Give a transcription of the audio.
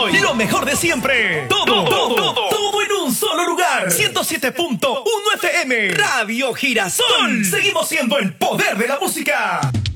hoy. Lo mejor de siempre. Todo en un solo lugar. 107.1 FM. Radio Girasol. Seguimos siendo el poder de la música.